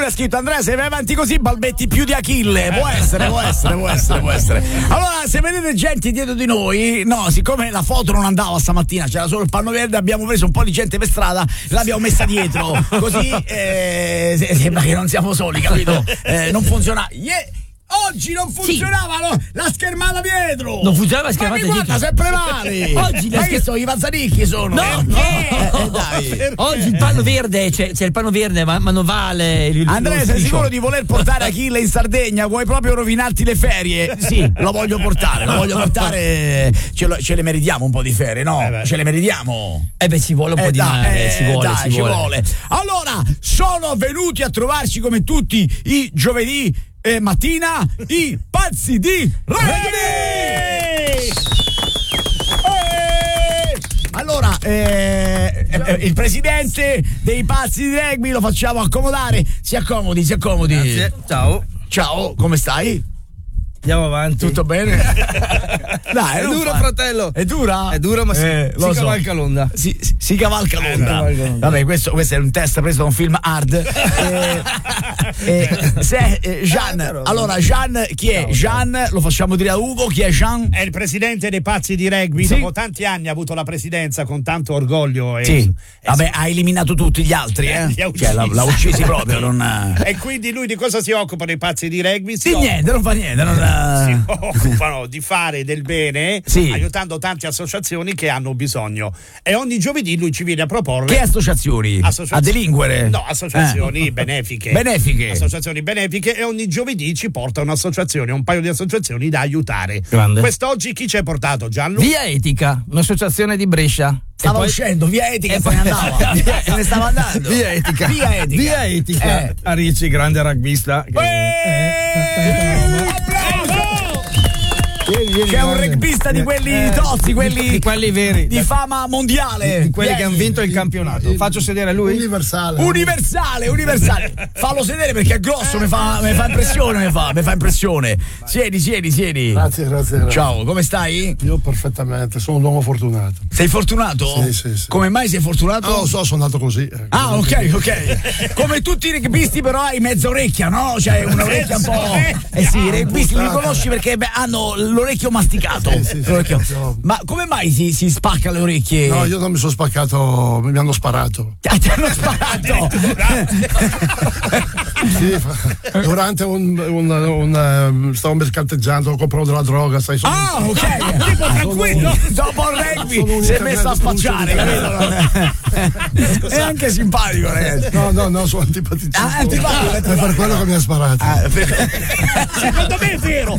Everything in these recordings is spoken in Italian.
ha scritto: Andrea, se vai avanti così balbetti più di Achille. Può essere. Allora, se vedete gente dietro di noi, no, siccome la foto non andava stamattina, c'era solo il panno verde, abbiamo preso un po' di gente per strada, l'abbiamo messa dietro, così sembra che non siamo soli, capito? Non funziona. Oggi non funzionava la schermata dietro. Non funzionava la schermata dietro. Ma sempre male. Oggi che sono i Mazzanicchi sono. Dai. Oggi il panno verde, c'è il panno verde, ma non vale. Andrea, sei sicuro di voler portare Achille in Sardegna? Vuoi proprio rovinarti le ferie? Sì, lo voglio portare. Ce le meritiamo un po' di ferie, no? Ce le meritiamo. Ci vuole un po' di mare, ci vuole. Allora, sono venuti a trovarci come tutti i giovedì mattina i pazzi di rugby. Allora, il presidente dei pazzi di rugby lo facciamo accomodare. Si accomodi. Grazie. Ciao, come stai? Andiamo avanti. Tutto bene? Dai, è dura, fratello. È dura? È dura, ma si cavalca l'onda. Si cavalca l'onda. Vabbè, questo è un test preso da un film hard. Jean. Allora, Jean, chi è? Jean, lo facciamo dire a Ugo, chi è Jean? È il presidente dei pazzi di rugby. Sì. Dopo tanti anni ha avuto la presidenza con tanto orgoglio. Vabbè, ha eliminato tutti gli altri, l'ha uccisi proprio. E quindi lui di cosa si occupa dei pazzi di rugby? Non fa niente. Si occupano di fare del bene, aiutando tante associazioni che hanno bisogno, e ogni giovedì lui ci viene a proporre. Che associazioni? A delinquere? No, associazioni benefiche. Associazioni benefiche, e ogni giovedì ci porta un'associazione, un paio di associazioni da aiutare. Grande. Quest'oggi chi ci hai portato, Gianlu? Via Etica, un'associazione di Brescia. Stava uscendo Via Etica e poi andava. Se ne stava andando. Via Etica. A Ricci, grande rugbista. C'è un rugbista di quelli tozzi, quelli veri, di fama mondiale, di quelli che hanno vinto il campionato. Faccio sedere lui? Universale. Fallo sedere perché è grosso, mi fa impressione. Siedi. Grazie. Ciao, come stai? Io perfettamente, sono un uomo fortunato. Sei fortunato? Sì. Come mai sei fortunato? Non lo so, sono nato così. Ok. Come tutti i rugbisti, però hai mezza orecchia, no? C'hai un'orecchia un po'. I rugbisti li conosci perché hanno l'orecchio masticato. Sì. Ma come mai si spacca le orecchie? No, io non mi sono spaccato, mi hanno sparato. Ti hanno sparato? Sì, durante stavo mercanteggiando, compravo della droga, sai. Ok, tipo tranquillo. Dopo il rugby si è messo a spacciare, capito? È anche simpatico, ragazzi. No, sono antipaticissimo. Antipatico. È per quello che mi ha sparato. Secondo me è vero.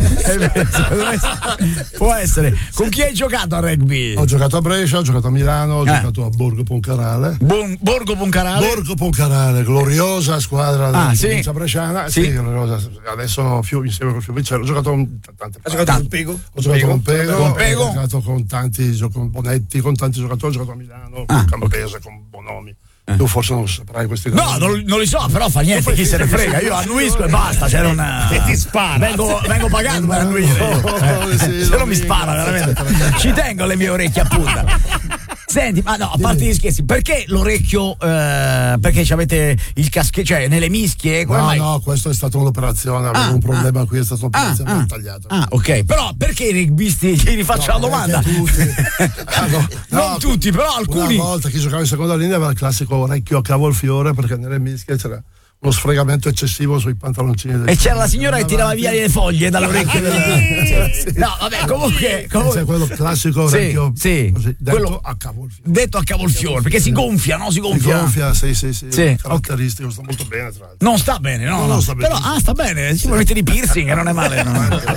Può essere. Con chi hai giocato a rugby? Ho giocato a Brescia, ho giocato a Milano, ho giocato a Borgo Poncarale. Borgo Poncarale, gloriosa squadra della provincia bresciana. Sì. Gloriosa. Adesso insieme con Fiumicello ho giocato con tante. Ho giocato con Pego. Ho giocato con Pego. Ho giocato con tanti, con Bonetti, con tanti giocatori. Ho giocato a Milano, con Campese, con Bonomi. Tu forse non saprai questi cose. No, non li so, però fa niente, chi se ne frega. Io annuisco e basta. E ti spara. Vengo pagato per annuire. Se non mi spara, veramente. Ci tengo alle mie orecchie a punta. Senti, ma no, a parte gli scherzi, perché l'orecchio? Perché avete il caschetto, cioè nelle mischie? No, questo è stata un'operazione. Avevo un problema qui, è stata un'operazione tagliata. Ok, però perché i rugbisti? Gli rifaccio la domanda. Non tutti, però alcuni. Una volta chi giocava in seconda linea aveva il classico orecchio a cavolfiore, perché nelle mischie c'era uno sfregamento eccessivo sui pantaloncini e c'era la signora che tirava via le foglie dall'orecchio no, vabbè, comunque c'è quello classico orecchio così, detto a cavolfiore. Detto a cavolfiore, perché si gonfia, no? Si gonfia, sì. Caratteristico, sta molto bene, tra l'altro. Non sta bene, no? Non sta però sta bene, si può mettere i piercing, non è male.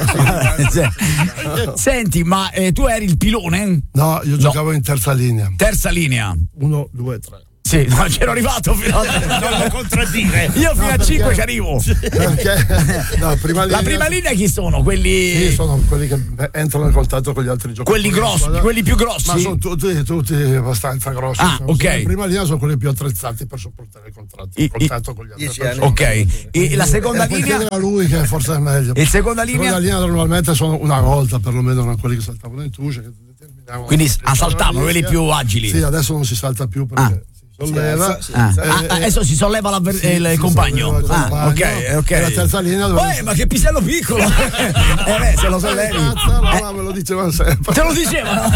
Senti, ma tu eri il pilone? No, io giocavo in terza linea. 1, 2, 3. Sì, no, c'ero arrivato fino a non lo contraddire. Io fino a 5 ci arrivo. Perché la prima linea chi sono? Quelli. Sì, sono quelli che entrano in contatto con gli altri giocatori. Quelli grossi, quelli più grossi. Ma sono tutti abbastanza grossi. Ok. La prima linea sono quelli più attrezzati per sopportare il contatto con gli altri. Ok. E la seconda linea? Era lui che forse è meglio. E seconda linea? La seconda linea normalmente sono una volta, perlomeno erano quelli che saltavano in tusce. Quindi saltavano quelli più agili. Sì, adesso non si salta più perché solleva. Adesso si solleva il compagno. Ok. La terza linea ma che pisello piccolo! Se lo sollevi. Me lo dicevano sempre. Te lo dicevano?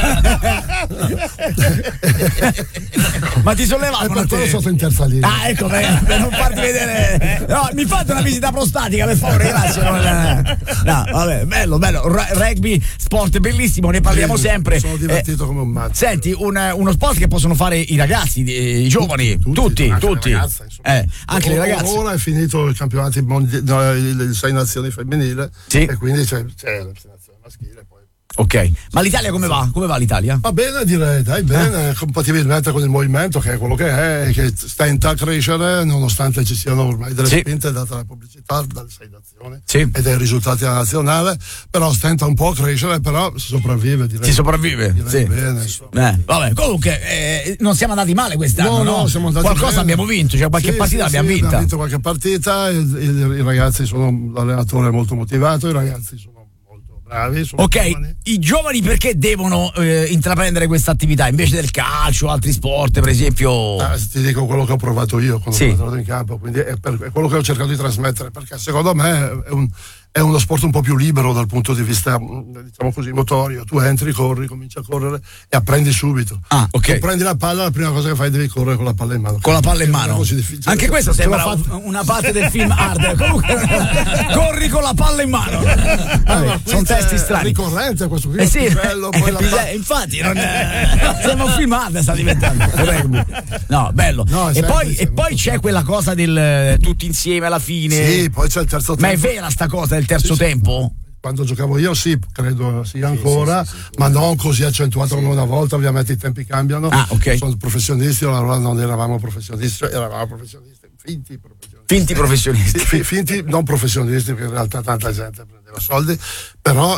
Ma ti sollevavano a te? Sotto in terza linea. Ecco, per non farti vedere. No, mi fate una visita prostatica, per favore, grazie. No, vabbè, bello. Rugby, sport bellissimo, ne parliamo sempre. Sono divertito come un matto. Senti, uno sport che possono fare i ragazzi, i giovani, tutti. Ragazze, anche le ragazze. Ora è finito il campionato il 6 nazioni femminile, e quindi c'è la nazione maschile. Poi. Ok, ma l'Italia come va? Come va l'Italia? Va bene, direi, bene, compatibilmente con il movimento che è quello che è, che stenta a crescere nonostante ci siano ormai delle spinte date dalla pubblicità, dalle 6 nazioni e dai risultati della nazionale, però stenta un po' a crescere, però si sopravvive, direi. Si sopravvive? Direi bene. Vabbè, comunque non siamo andati male quest'anno, no? Siamo andati qualcosa bene. abbiamo vinto, cioè qualche partita l'abbiamo vinta. Abbiamo vinto qualche partita, i ragazzi l'allenatore è molto motivato, i ragazzi sono bravi, giovani. I giovani perché devono intraprendere questa attività invece del calcio, altri sport, per esempio? Ti dico quello che ho provato io quando sono entrato in campo, quindi è quello che ho cercato di trasmettere, perché secondo me è uno sport un po' più libero dal punto di vista, diciamo così, motorio. Tu entri, corri, cominci a correre e apprendi subito. Tu prendi la palla, la prima cosa che fai devi correre con la palla in mano. Con la palla in mano. Anche questo sembra una parte del film hard. Comunque corri con la palla in mano. Sono testi strani. Ricorrenza questo qui. Bello, poi infatti sembra un film hard, sta diventando. No, bello. E poi c'è quella cosa del tutti insieme alla fine. Sì, poi c'è il terzo tempo. Ma è vera sta cosa del terzo tempo? Quando giocavo io credo sia ancora, ma non così accentuato come una volta, ovviamente i tempi cambiano. Sono professionisti, allora non eravamo professionisti, eravamo professionisti, finti professionisti. Finti non professionisti, perché in realtà tanta gente prendeva soldi, però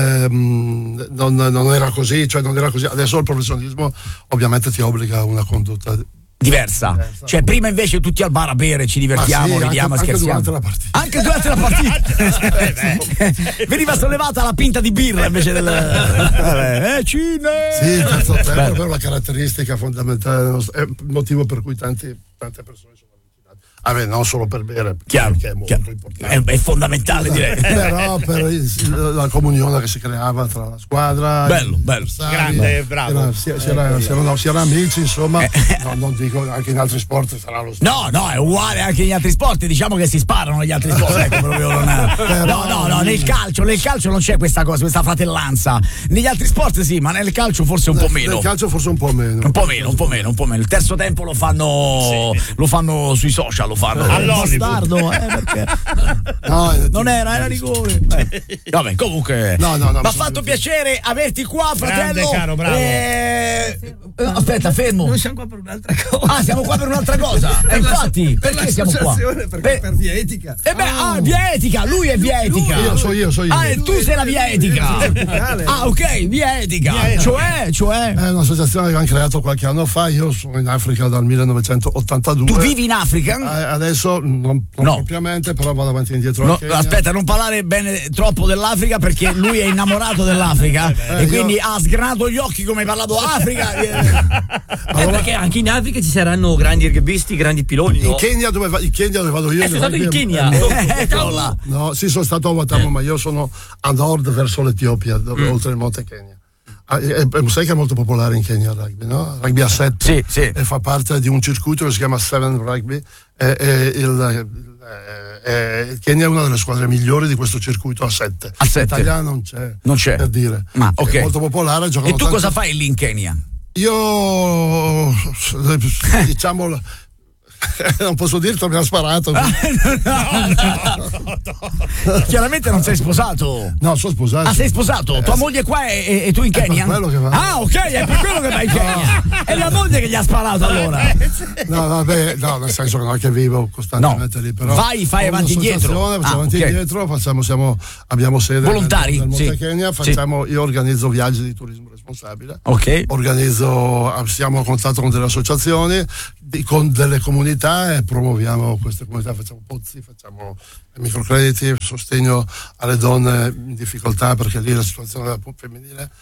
non era così, Adesso il professionismo ovviamente ti obbliga a una condotta diversa. Cioè prima invece tutti al bar a bere, ci divertiamo, ridiamo, scherziamo. Anche durante la partita. Veniva sollevata la pinta di birra invece del Cine. Sì, il terzo tempo è però la caratteristica fondamentale, è il motivo per cui tante persone sono avvicinate. Non solo per bere, chiaro, che è molto importante. È fondamentale, direi. Però per la comunione che si creava tra la squadra, bello. Grande, bravo. Si era amici, insomma. Non dico, anche in altri sport sarà lo stesso. No, è uguale anche negli altri sport. Diciamo che si sparano negli altri sport. Ecco, proprio no, nel calcio non c'è questa cosa, questa fratellanza. Negli altri sport sì, ma nel calcio forse un po' meno. Nel calcio forse un po' meno. Un po' meno. Il terzo tempo lo fanno sui social. Bastardo, perché non era rigore. Vabbè, comunque mi ha fatto piacere averti qua, fratello. Grande, caro, bravo. Aspetta, fermo. Noi siamo qua per un'altra cosa. Siamo qua per un'altra cosa. Infatti, perché siamo qua? Per via etica. Via etica, lui è via etica. Io so io. E tu sei la via etica. Ok, via etica. Cioè? È un'associazione che hanno creato qualche anno fa. Io sono in Africa dal 1982. Tu vivi in Africa? Adesso non propriamente, però vado avanti e indietro. Aspetta, non parlare bene troppo dell'Africa, perché lui è innamorato dell'Africa e quindi ha sgranato gli occhi come hai parlato Africa. Perché anche in Africa ci saranno grandi rugbisti, grandi piloni. In Kenya dove vado io. Sei stato in Kenya? Eccola. No, sì, sono stato a Watamu, ma io sono a nord verso l'Etiopia, oltre il monte Kenya. Sai che è molto popolare in Kenya il rugby, no? Rugby a 7 sì. E fa parte di un circuito che si chiama Seven Rugby. Il Kenya è una delle squadre migliori di questo circuito a 7. L'Italia non c'è per dire. Ma è molto popolare. E tu cosa fai lì in Kenya? Io diciamo non posso dirti, mi ha sparato. No. Chiaramente non sei sposato. No, sono sposato. Sei sposato? Tua moglie qua e tu in Kenya? È per quello che va. Ok, è per quello che vai in Kenya. È la moglie che gli ha sparato allora. No, vabbè, nel senso che non è che vivo costantemente lì, però fai avanti e indietro. Avanti e indietro, abbiamo sede volontari nel Monte Kenya, io organizzo viaggi di turismo responsabile. Siamo a contatto con delle associazioni, con delle comunità, e promuoviamo queste comunità, facciamo pozzi, facciamo microcrediti, sostegno alle donne in difficoltà, perché lì la situazione femminile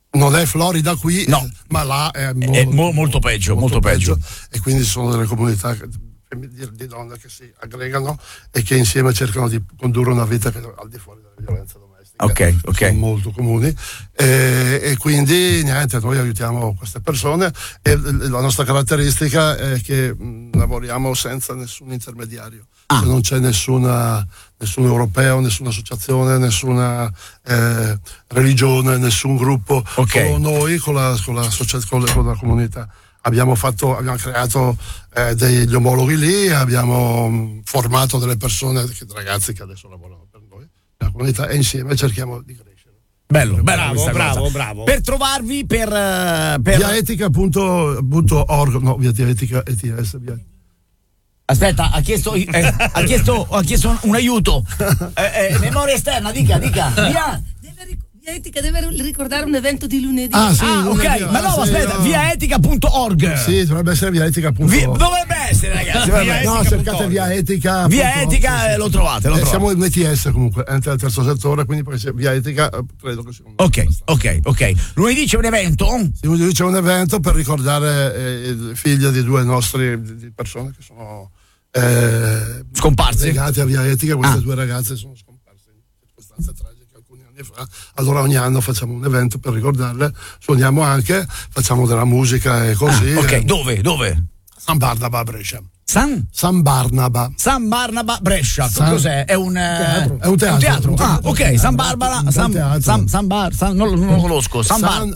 non è Florida qui, no, ma là è molto peggio. E quindi sono delle comunità di donne che si aggregano e che insieme cercano di condurre una vita che al di fuori della violenza domestica. Ok. Sono molto comuni e quindi niente, noi aiutiamo queste persone e la nostra caratteristica è che lavoriamo senza nessun intermediario. Cioè non c'è nessun europeo, nessuna associazione, nessuna religione, nessun gruppo. Solo noi con la comunità. Abbiamo creato degli omologhi lì, abbiamo formato delle persone, ragazzi che adesso lavorano per noi, la comunità, e insieme cerchiamo di crescere. Bravo. Per trovarvi per viaetica.org, no, via etica ETS. Aspetta, ha chiesto un aiuto. Memoria esterna, dica. Via Etica deve ricordare un evento di lunedì. Ok, ma no, aspetta, viaetica.org. Sì, dovrebbe essere viaetica.org. Dovrebbe essere, ragazzi. No, cercate Via Etica. Via Etica lo trovate. Siamo in ETS comunque, ente del terzo settore, quindi poi Via Etica credo che sia Ok. Lunedì c'è un evento? Sì, lunedì c'è un evento per ricordare figlie di due nostri di persone che sono scomparse. Legate a Via Etica, queste due ragazze sono scomparse in circostanze tragiche alcuni anni fa. Allora ogni anno facciamo un evento per ricordarle, suoniamo anche, facciamo della musica e così. Dove? San Barnaba, Brescia. San Barnaba Brescia. Cos'è? È un teatro. È un teatro. Ok, San Barbara. Non lo conosco. San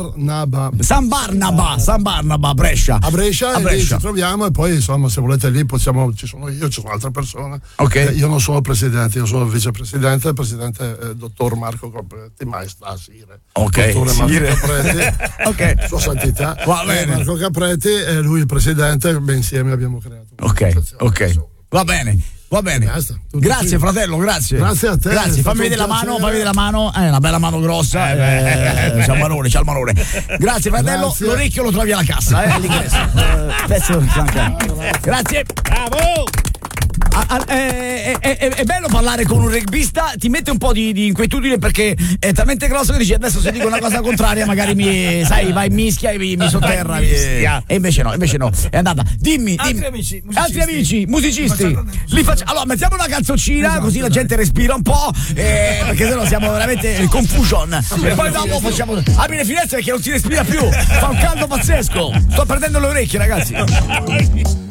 Barnaba Brescia. A Brescia. Lì ci troviamo e poi insomma se volete lì ci sono io, ci sono altre persone. Io non sono presidente, io sono vicepresidente, il presidente dottor Marco Capretti, maestà Sire. Dottore Marco Capretti. Sua Santità. Va bene. Marco Capretti e lui il presidente, insieme abbiamo creato. Ok. Va bene. Grazie fratello, grazie. Grazie a te. Grazie, fammi vedere la mano. È una bella mano grossa. C'ha il malone. Grazie fratello, grazie. L'orecchio lo trovi alla cassa, Grazie. Bravo. È bello parlare con un rugbista, ti mette un po' di inquietudine perché è talmente grosso che dici adesso se dico una cosa contraria magari vai in mischia e mi sotterra e invece no, è andata. Dimmi altri amici musicisti allora mettiamo una canzoncina così la gente respira un po' perché sennò siamo veramente in confusion e poi dopo facciamo apri le finestre perché non si respira più, fa un caldo pazzesco, sto perdendo le orecchie ragazzi.